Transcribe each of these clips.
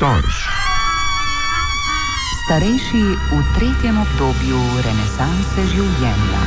prostor. Starejši v tretjem obdobju renesanse življenja.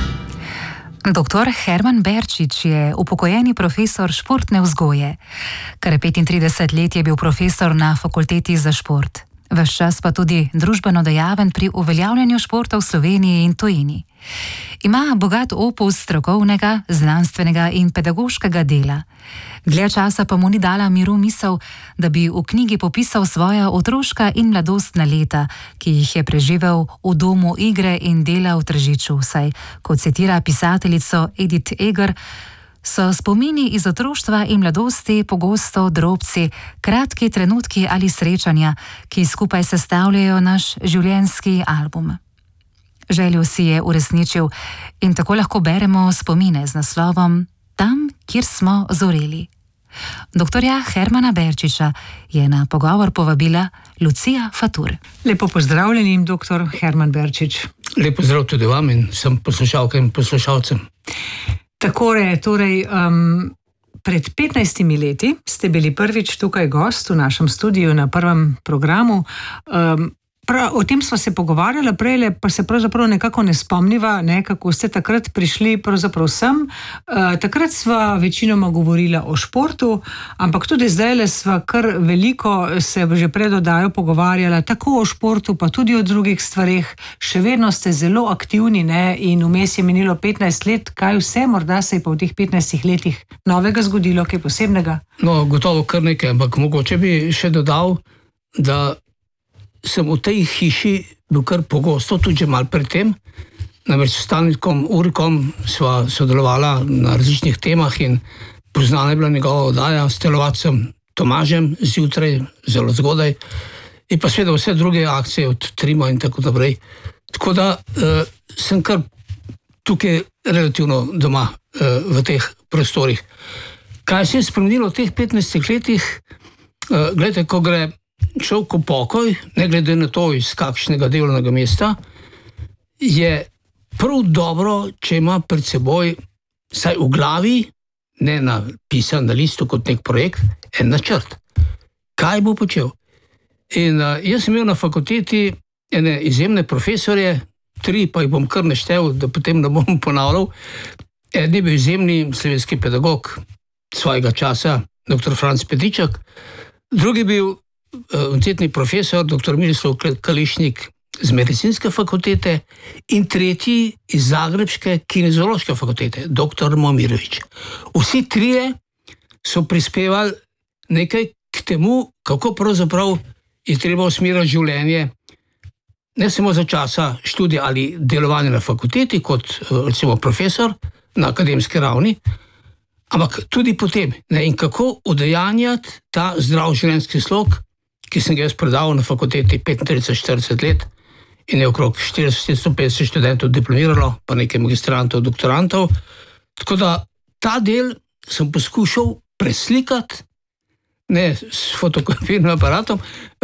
Dr. Herman Berčič je upokojeni profesor športne vzgoje. Kar 35 let je bil profesor na fakulteti za šport. Ves čas pa tudi družbeno dejaven pri uveljavljanju športa v Sloveniji in tujini. Ima bogat opus strokovnega, znanstvenega in pedagoškega dela. Dlje časa pa mu ni dala miru misel, da bi v knjigi popisal svoja otroška in mladostna leta, ki jih je preživel v domu igre in dela v Tržiču, saj, kot citira pisateljico Edith Eger, so spomini iz otroštva in mladosti pogosto drobci, kratki trenutki ali srečanja, ki skupaj sestavljajo naš življenjski album. Željo si je uresničil in tako lahko beremo spomine z naslovom Tam, kjer smo zoreli. Doktorja Hermana Berčiča je na pogovor povabila Lucija Fatur. Lepo pozdravljeni, doktor Herman Berčič. Lep pozdrav tudi vam in vsem poslušalkam in poslušalcem. Takore, torej, pred 15 leti ste bili prvič tukaj gost v našem studiu na prvem programu. O tem sva se pogovarjala prejle, pa se pravzaprav nekako ne spomniva, kako ste takrat prišli pravzaprav sem. Takrat sva večinoma govorila o športu, ampak tudi zdajle sva kar veliko se že pred oddajo pogovarjala tako o športu, pa tudi o drugih stvareh. Še vedno ste zelo aktivni, in vmes je minilo 15 let. Kaj vse morda se je pa v teh 15 letih novega zgodilo, kaj posebnega? No, gotovo kar nekaj, ampak mogoče bi še dodal, da sem v tej hiši bil kar pogosto, tudi že malo pred tem. Namreč s Stankom Urikom sva sodelovala na različnih temah in poznana je bila njegova oddaja s telovadcem Tomažem zjutraj, zelo zgodaj, in pa seveda vse druge akcije od Trima in tako naprej. Tako da sem kar tukaj relativno doma v teh prostorih. Kaj se je spremenilo v teh 15 letih? Glejte, ko gre človek v pokoj, ne glede na to, iz kakšnega delovnega mesta, je prav dobro, če ima pred seboj, saj v glavi, ne napisan na listu kot nek projekt, en načrt. Kaj bo počel? In jaz sem imel na fakulteti ene izjemne profesorje, 3 pa jih bom kar naštel, da potem ne bom ponavljal. Eden je bil izjemni slovenski pedagog svojega časa, dr. Franc Petičak, drugi bil uncetni profesor, dr. Miroslav Kališnik z medicinske fakultete in tretji iz zagrebške kineziološke fakultete, dr. Momirović. Vsi trije so prispevali nekaj k temu, kako pravzaprav je treba usmerjati življenje, ne samo za časa študija ali delovanja na fakulteti, kot recimo profesor na akademski ravni, ampak tudi potem. In kako udejanjati ta zdrav življenjski slog, ki sem ga jaz predaval na fakulteti 35-40 let in je okrog 450 študentov diplomiralo, pa nekaj magistrantov, doktorantov. Tako da ta del sem poskušal preslikati, ne s fotokopirnim aparatom,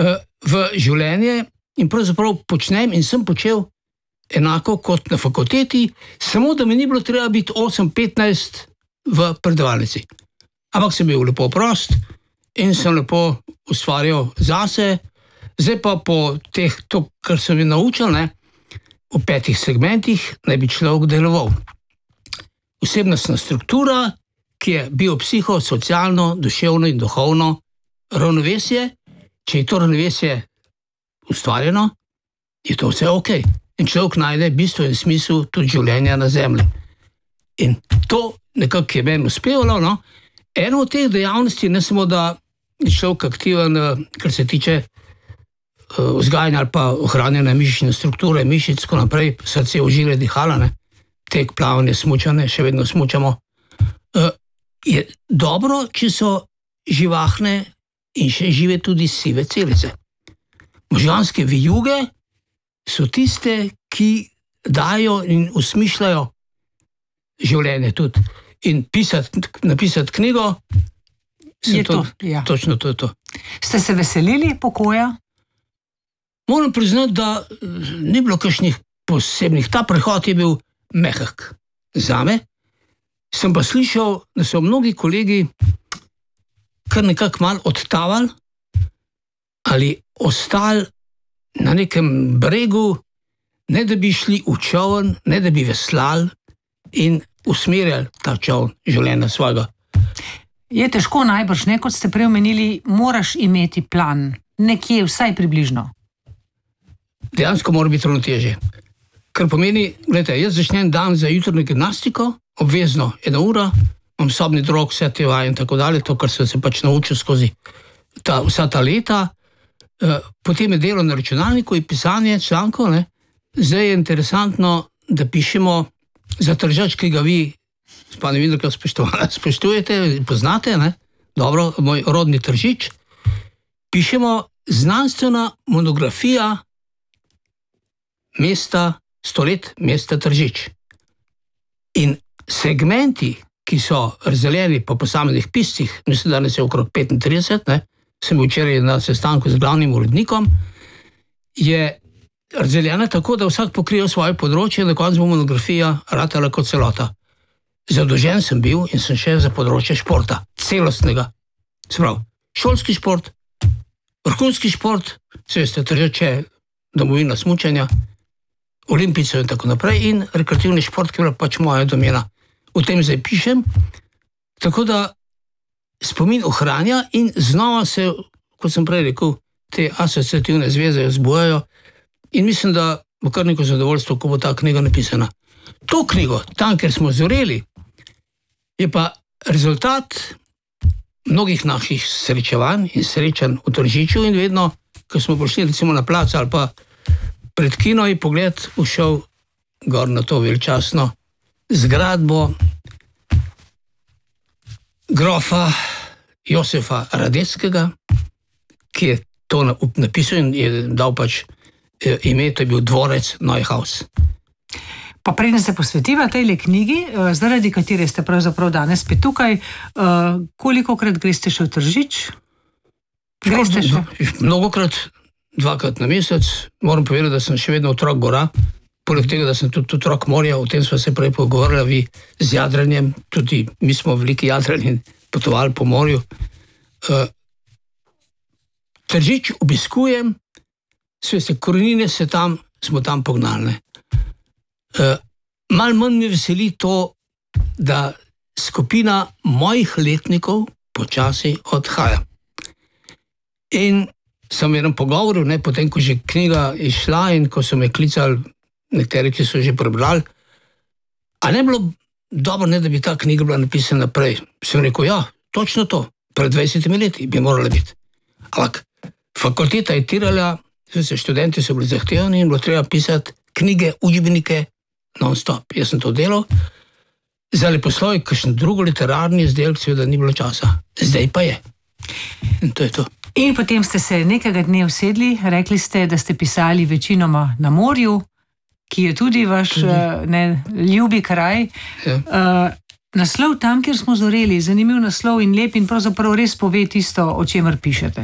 v življenje in pravzaprav počnem in sem počel enako kot na fakulteti, samo da mi ni bilo treba biti 8-15 v predavalnici. Ampak sem bil lepo prost in sem lepo ustvarjal zase. Zdaj pa po teh, to, kar sem jih naučil, v 5 segmentih naj bi človek deloval. Osebnostna struktura, ki je biopsiho, socialno, duševno in duhovno ravnovesje. Če je to ravnovesje ustvarjeno, je to vse ok. In človek najde bistvo in smisel tudi življenja na zemlji. In to nekako je meni uspevalo. Eno od teh dejavnosti, ne samo da je človek aktiven, kar se tiče vzgajanja ali pa ohranjanja mišične strukture, mišic, tako naprej, srce, ožilje, dihala, tek, plavanje, smučanje, še vedno smučamo. Je dobro, če so živahne in še žive tudi sive celice. Možganske vijuge so tiste, ki dajo in usmišljajo življenje tudi. In napisati knjigo, je to. Ja. Točno to je to. Ste se veselili pokoja? Moram priznati, da ni bilo kakšnih posebnih. Ta prehod je bil mehak zame. Sem pa slišal, da so mnogi kolegi kar nekako malo odtavali ali ostali na nekem bregu, ne da bi šli v čoln, ne da bi veslali in usmerjali ta čoln življenja svojega. Je težko najbrž, ne, kot ste prej omenili, moraš imeti plan, nekje vsaj približno. Dejansko mora biti ravnotežje. Kar pomeni, gledajte, jaz začnem dan za jutrnjo gimnastiko, obvezno 1 ura, imam sobni drog, vse te vaje in tako dalje, to, kar sem se pač naučil skozi vsa ta leta. Potem je delo na računalniku in pisanje člankov, ne. Zdaj je interesantno, da pišemo za Tržač, ki ga vi, pa ne vidim, spoštujete, poznate, ne? Dobro, moj rodni Tržič. Pišemo znanstvena monografija mesta, 100 let mesta Tržič. In segmenti, ki so razdeljeni po posameznih piscih, mislim, danes je okrog 35, ne? Sem bil včeraj na sestanku z glavnim urednikom, je razdeljena tako, da vsak pokrije svoje področje, na koncu bo monografija ratala kot celota. Zadolžen sem bil in sem še za področje športa, celostnega. Se pravi, šolski šport, vrhunski šport, se veste, Tržič je domovina smučanja, olimpijcev in tako naprej, in rekreativni šport, ki je pač moja domena. O tem zdaj pišem, tako da spomin ohranja in znova se, kot sem prej rekel, te asociativne zveze vzbujajo in mislim, da bo kar neko zadovoljstvo, ko bo ta knjiga napisana. To knjigo, tam, kjer smo zoreli, je pa rezultat mnogih naših srečevanj in srečanj v Tržiču in vedno, ko smo prišli recimo na plac ali pa pred kino, je pogled ušel gor na to veličastno zgradbo grofa Josefa Radeckega, ki je to napisal in je dal pač ime, to je bil dvorec Neuhaus. Pa preden se posvetiva tej knjigi, zaradi katere ste pravzaprav danes spet tukaj, kolikokrat greste še v Tržič? Greste še? Mnogokrat, 2-krat na mesec. Moram povedati, da sem še vedno otrok gora, poleg tega, da sem tudi otrok morja, o tem smo se prej pogovarjali, vi z jadranjem, tudi mi smo veliki jadralji in potovali po morju. Tržič obiskujem, sveste, korenine smo tam pognali. Malo manj mi veseli to, da skupina mojih letnikov počasi odhaja. In sem v enem pogovoru, potem, ko že knjiga išla in ko so me klicali nekateri, ki so že prebrali, a ne bilo dobro, da bi ta knjiga bila napisana prej. Sem rekel, ja, točno to, pred 20 leti bi morala biti. Ampak fakulteta je tirala, študenti so bili zahtevani in bilo treba pisati knjige, učbenike non-stop. Jaz sem to delal, za leposlovje, kakšen drugo literarni izdelek, seveda ni bilo časa. Zdaj pa je. In to je to. In potem ste se nekega dne usedli, rekli ste, da ste pisali večinoma na morju, ki je tudi vaš ljubi kraj. Ja. Naslov Tam, kjer smo zoreli, zanimiv naslov in lep in pravzaprav res pove tisto, o čemer pišete.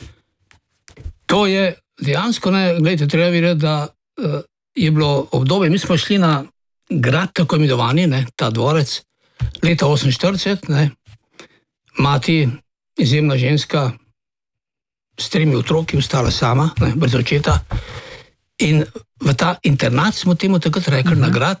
To je dejansko, gledajte, treba videti, da je bilo obdobje, mi smo šli na grad, tako imenovani, ta dvorec, leta 1948, mati, izjemna ženska, s 3 otroki, ostala sama, brez očeta. In v ta internat smo temu takrat rekli, na grad,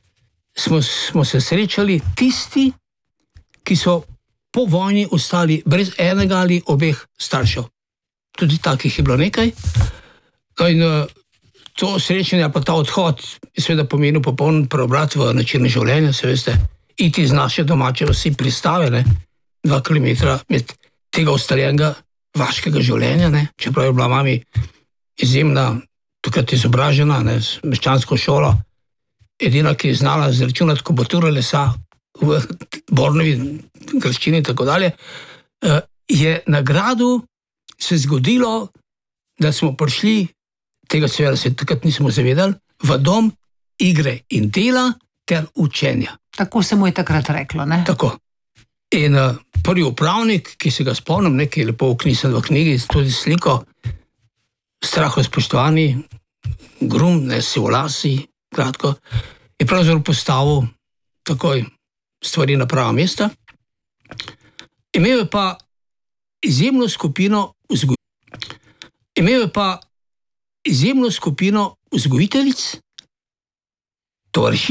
smo se srečali tisti, ki so po vojni ostali brez enega ali obeh staršev. Tudi takih je bilo nekaj. In to srečanje, pa ta odhod, je seveda pomenil popoln preobrat v način življenja, se veste, iti z naše domače vsi pristave, 2 kilometra med tega ustaljenega vaškega življenja, čeprav je bila mami izjemna, takrat izobražena, z meščansko šolo, edina, ki je znala zračunati kubature lesa v Bornovi grščini in tako dalje, je na gradu se zgodilo, da smo prišli, tega seveda se takrat nismo zavedali, v dom igre in dela ter učenja. Tako se mu je takrat reklo, ne? Tako. In prvi upravnik, ki se ga spomnim, ki je lepo vknisan v knjigi, tudi sliko, strahospoštovani grum, sivolasi, kratko, je pravzaprav postavil takoj stvari na prava mesta. Imel je pa izjemno skupino vzgojiteljev. Imel je pa izjemno skupino vzgojiteljic, tovariši.